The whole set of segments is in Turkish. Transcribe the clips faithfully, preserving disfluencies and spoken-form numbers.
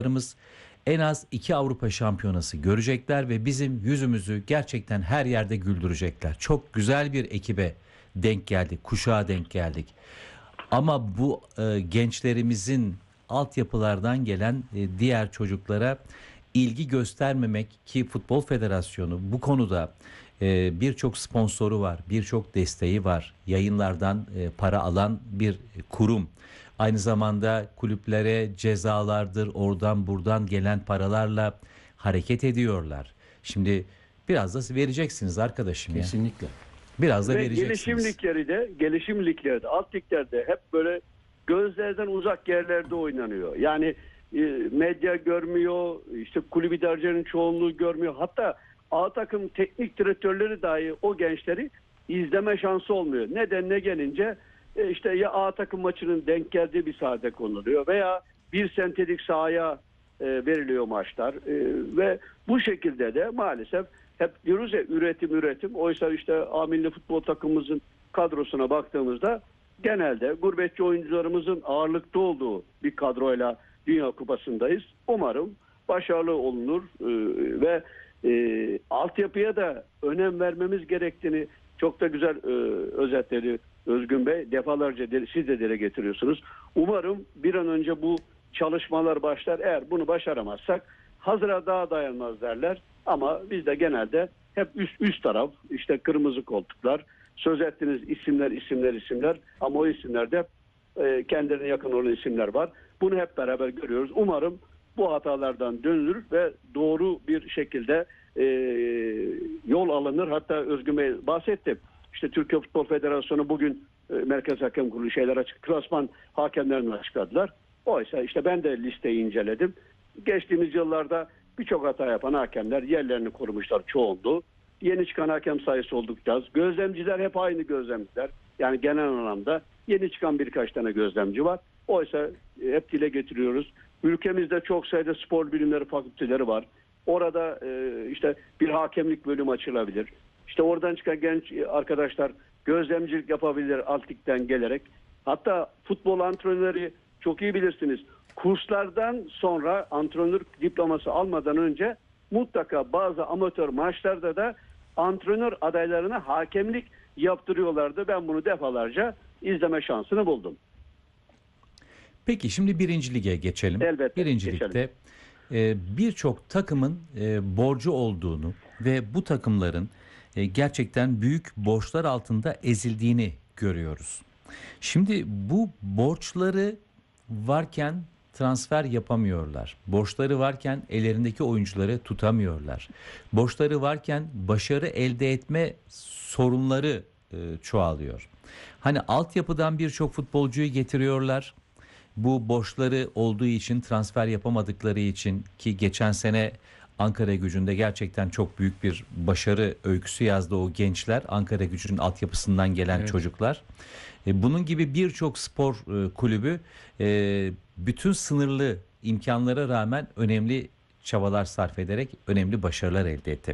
en az iki Avrupa Şampiyonası görecekler ve bizim yüzümüzü gerçekten her yerde güldürecekler. Çok güzel bir ekibe denk geldik, kuşağa denk geldik. Ama bu e, gençlerimizin altyapılardan gelen e, diğer çocuklara ilgi göstermemek, ki Futbol Federasyonu bu konuda e, birçok sponsoru var, birçok desteği var. Yayınlardan e, para alan bir kurum. Aynı zamanda kulüplere cezalardır, oradan buradan gelen paralarla hareket ediyorlar. Şimdi biraz da vereceksiniz arkadaşım ya. Kesinlikle. Biraz da Ve vereceksiniz. gelişim ligleri de, gelişim ligleri de, alt liglerde hep böyle gözlerden uzak yerlerde oynanıyor. Yani e, medya görmüyor, işte kulüp idarecilerinin çoğunluğu görmüyor. Hatta A takım teknik direktörleri dahi o gençleri izleme şansı olmuyor. Nedenine gelince e, işte ya A takım maçının denk geldiği bir sahada konuluyor veya bir sentetik sahaya e, veriliyor maçlar. E, ve bu şekilde de maalesef hep diyoruz ya üretim üretim. Oysa işte A milli futbol takımımızın kadrosuna baktığımızda genelde gurbetçi oyuncularımızın ağırlıkta olduğu bir kadroyla Dünya Kupası'ndayız. Umarım başarılı olunur ee, ve e, altyapıya da önem vermemiz gerektiğini çok da güzel e, özetledi Özgün Bey. Defalarca de, siz de dile getiriyorsunuz. Umarım bir an önce bu çalışmalar başlar. Eğer bunu başaramazsak hazıra daha dayanmaz derler. Ama biz de genelde hep üst üst taraf, işte kırmızı koltuklar, söz ettiğiniz isimler, isimler, isimler, ama o isimlerde e, kendilerine yakın olan isimler var. Bunu hep beraber görüyoruz. Umarım bu hatalardan dönülür ve doğru bir şekilde e, yol alınır. Hatta Özgün Bey bahsetti. İşte Türkiye Futbol Federasyonu bugün e, Merkez Hakem Kurulu şeyler açık, klasman hakemlerini açıkladılar. Oysa işte ben de listeyi inceledim. Geçtiğimiz yıllarda birçok hata yapan hakemler yerlerini korumuşlar çoğunluğu. Yeni çıkan hakem sayısı oldukça az. Gözlemciler hep aynı gözlemciler. Yani genel anlamda yeni çıkan birkaç tane gözlemci var. Oysa hep dile getiriyoruz. Ülkemizde çok sayıda spor bilimleri fakülteleri var. Orada e, işte bir hakemlik bölümü açılabilir. İşte oradan çıkan genç arkadaşlar gözlemcilik yapabilir alt ligden gelerek. Hatta futbol antrenörü çok iyi bilirsiniz. Kurslardan sonra antrenörlük diploması almadan önce mutlaka bazı amatör maçlarda da antrenör adaylarına hakemlik yaptırıyorlardı. Ben bunu defalarca izleme şansını buldum. Peki şimdi birinci lige geçelim. Elbette, Birinci ligde e, birçok takımın e, borcu olduğunu ve bu takımların e, gerçekten büyük borçlar altında ezildiğini görüyoruz. Şimdi bu borçları varken transfer yapamıyorlar. Borçları varken ellerindeki oyuncuları tutamıyorlar. Borçları varken başarı elde etme sorunları e, çoğalıyor. Hani altyapıdan birçok futbolcuyu getiriyorlar. Bu borçları olduğu için, transfer yapamadıkları için, ki geçen sene Ankaragücü'nde gerçekten çok büyük bir başarı öyküsü yazdı o gençler. Ankaragücü'nün altyapısından gelen evet. çocuklar. E, bunun gibi birçok spor e, kulübü e, bütün sınırlı imkanlara rağmen önemli çabalar sarf ederek önemli başarılar elde etti.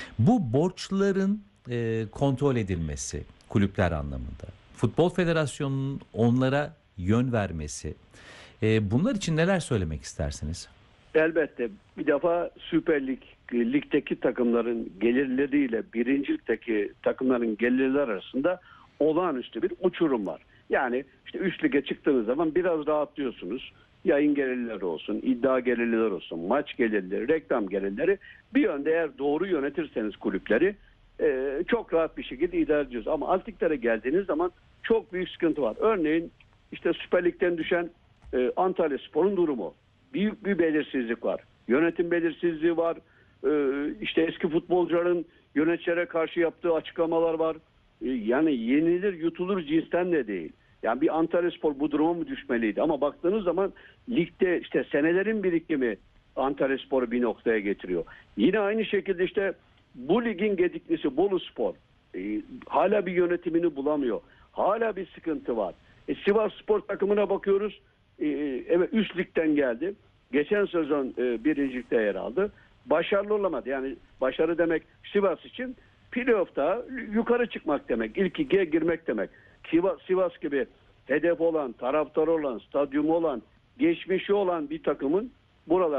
Bu borçların e, kontrol edilmesi kulüpler anlamında, Futbol Federasyonu'nun onlara yön vermesi, e, bunlar için neler söylemek istersiniz? Elbette. Bir defa Süper Lig, ligdeki takımların gelirleriyle birinci ligdeki takımların gelirleri arasında olağanüstü bir uçurum var. Yani işte üst lige çıktığınız zaman biraz rahatlıyorsunuz. Yayın gelirleri olsun, iddia gelirleri olsun, maç gelirleri, reklam gelirleri. Bir yönde eğer doğru yönetirseniz kulüpleri e, çok rahat bir şekilde idare ediyoruz. Ama alt liglere geldiğiniz zaman çok büyük sıkıntı var. Örneğin işte Süper Lig'den düşen e, Antalyaspor'un durumu. Büyük bir belirsizlik var. Yönetim belirsizliği var. E, işte eski futbolcuların yöneticilere karşı yaptığı açıklamalar var. E, yani yenilir yutulur cinsten de değil. Yani bir Antalyaspor bu duruma mı düşmeliydi? Ama baktığınız zaman ligde işte senelerin birikimi Antalyaspor'u bir noktaya getiriyor. Yine aynı şekilde işte bu ligin gediklisi Boluspor e, hala bir yönetimini bulamıyor. Hala bir sıkıntı var. E, Sivas Spor takımına bakıyoruz. E, evet üst ligden geldi. Geçen sezon e, birinci ligde yer aldı. Başarılı olamadı. Yani başarı demek Sivas için playoff'ta yukarı çıkmak demek. İlk ikiye girmek demek. Sivas, Sivas gibi hedef olan, taraftarı olan, stadyumu olan, geçmişi olan bir takımın buralar